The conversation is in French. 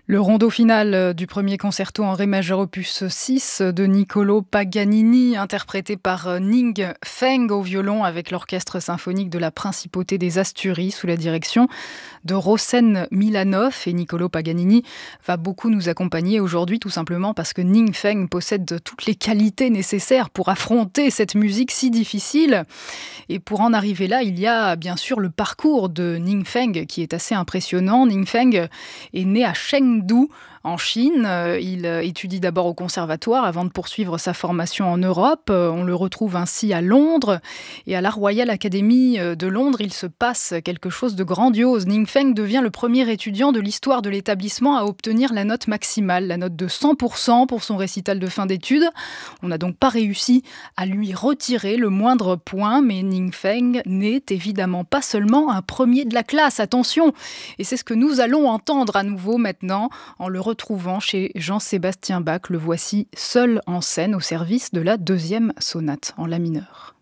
Le rondo final du premier concerto en ré majeur opus 6 de Niccolò Paganini, interprété par Ning Feng au violon avec l'orchestre symphonique de la Principauté des Asturies sous la direction de Rosen Milanov. Et Niccolò Paganini va beaucoup nous accompagner aujourd'hui, tout simplement parce que Ning Feng possède toutes les qualités nécessaires pour affronter cette musique si difficile. Et pour en arriver là, il y a bien sûr le parcours de Ning Feng qui est assez impressionnant. Ning Feng est né à Chengdu, en Chine. Il étudie d'abord au conservatoire avant de poursuivre sa formation en Europe. On le retrouve ainsi à Londres. Et à la Royal Academy de Londres, il se passe quelque chose de grandiose. Ning Feng devient le premier étudiant de l'histoire de l'établissement à obtenir la note maximale, la note de 100% pour son récital de fin d'études. On n'a donc pas réussi à lui retirer le moindre point, mais Ning Feng n'est évidemment pas seulement un premier de la classe, attention. Et c'est ce que nous allons entendre à nouveau maintenant en le retrouvant chez Jean-Sébastien Bach. Le voici seul en scène au service de la deuxième sonate en la mineur.